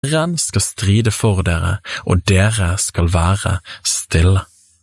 Herren skal stride for dere, og dere skal være stille.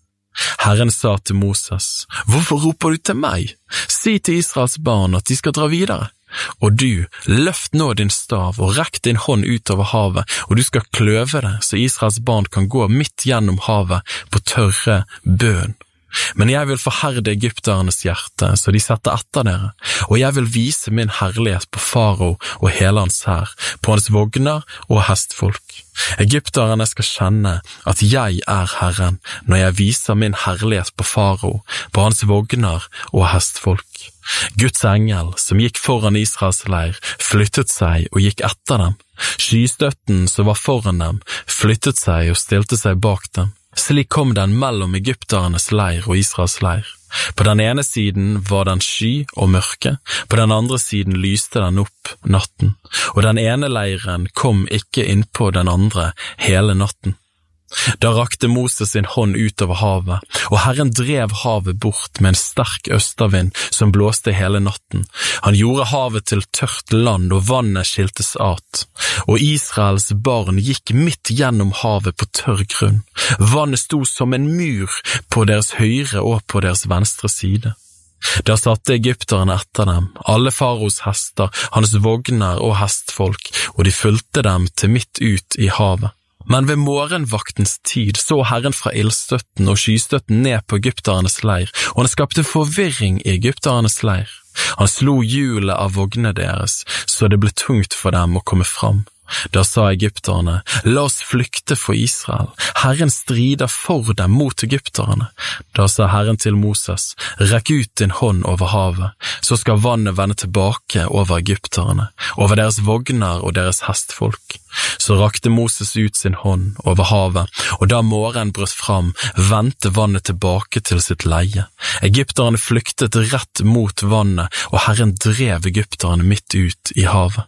Herren sa til Moses, «Hvorfor roper du til meg? Si til Israels barn at de skal dra videre. Og du, løft nå din stav og rekk din hånd ut over havet, og du skal kløve det, så Israels barn kan gå midt gjennom havet på tørre bøen. Men jeg vil forherde egypternes hjerte, så de setter etter dere, og jeg vil vise min herlighet på farao og hele hans hær, på hans vogner og hestfolk. Egypterne skal kjenne at jeg er Herren, når jeg viser min herlighet på farao, på hans vogner og hestfolk. Guds engel, som gikk foran Israels leir, flyttet seg og gikk etter dem. Skystøtten som var foran dem, flyttet seg og stilte seg bak dem. Slik kom den mellom egypternes leir og Israels leir. På den ene siden var den sky og mørke, på den andre siden lyste den opp natten, og den ene leiren kom ikke innpå den andre hele natten. Da rakte Moses sin hånd ut over havet, og Herren drev havet bort med en sterk østavind som blåste hele natten. Han gjorde havet til tørt land, og vannet skiltes at. Og Israels barn gikk midt gjennom havet på tørr grunn. Vannet sto som en mur på deres høyre og på deres venstre side. Da satte egypterne etter dem, alle faraos hester, hans vogner og hestfolk, og de fulgte dem til midt ut i havet. Men ved morgenvaktens tid så Herren fra ildstøtten og skystøtten ned på egypternes leir, og han skapte forvirring i egypternes leir. Han slo hjulet av vognene deres, så det ble tungt for dem å komme fram. Da sa egypterne, la oss flykte for Israel. Herren strider for dem mot egypterne. Da sa Herren til Moses, rekk ut din hånd over havet, så skal vannet vende tilbake over egypterne, over deres vogner og deres hestfolk. Så rakte Moses ut sin hånd over havet, og da morgenen brøt fram, vendte vannet tilbake til sitt leie. Egypterne flyktet rett mot vannet, og Herren drev egypterne midt ut i havet.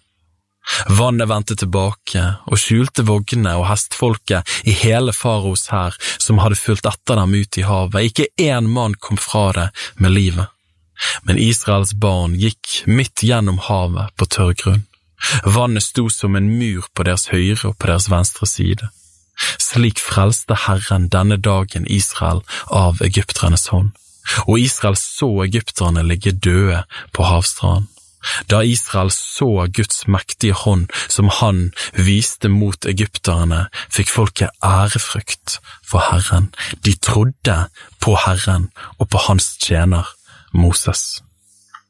Vannet vendte tilbake og skjulte vognene og hestfolket i hele faraos hær som hadde fulgt etter dem ut i havet. Ikke en mann kom fra det med livet. Men Israels barn gikk midt gjennom havet på tørr grunn. Vannet sto som en mur på deres høyre og på deres venstre side. Slik frelste Herren denne dagen Israel av egypternes hånd. Og Israel så egypterne ligge døde på havstranden. Da Israel så Guds mektige hånd som han viste mot egypterne, fikk folket ærefrykt for Herren. De trodde på Herren og på hans tjener, Moses.